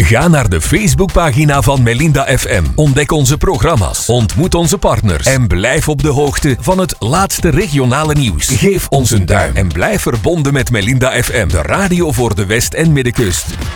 Ga naar de Facebookpagina van Melinda FM. Ontdek onze programma's, ontmoet onze partners en blijf op de hoogte van het laatste regionale nieuws. Geef ons een duim en blijf verbonden met Melinda FM, de radio voor de West- en Middenkust.